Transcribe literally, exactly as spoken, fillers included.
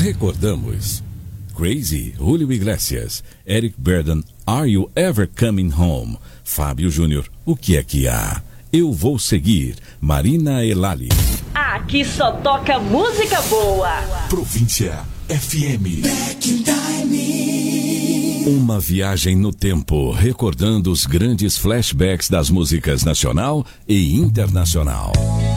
Recordamos Crazy, Julio Iglesias, Eric Burdon, Are You Ever Coming Home? Fábio Júnior, O Que É Que Há? Eu Vou Seguir, Marina Elali. Aqui só toca música boa. Província F M. Back in time. Uma viagem no tempo, recordando os grandes flashbacks das músicas nacional e internacional.